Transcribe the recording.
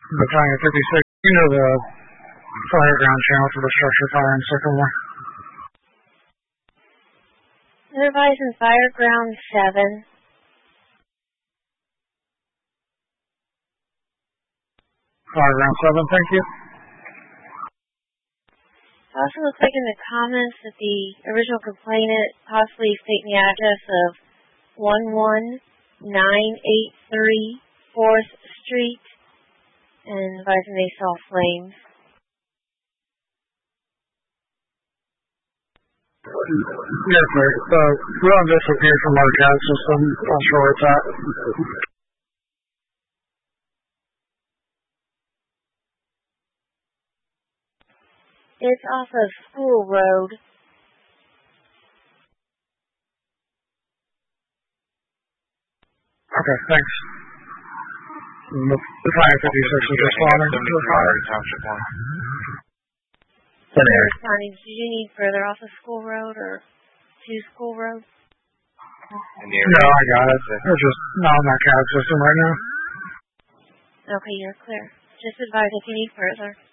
Battalion 56, you know the fire ground channel for the structure fire in Sycamore. Supervising fire ground 7. Fire ground 7, thank you. It also looks like in the comments that the original complainant possibly stating the address of 11983 4th Street and advising they saw flames. Yes, sir. We don't disappear from our CAD system. Not sure where it's at. It's off of School Road. Okay, thanks. The Battalion 56 is responding to the fire. Responding. Do you need further off of School Road or to School Road? No, I got it. It's just not on that CAD system right now. Okay, you're clear. Just advise if you need further.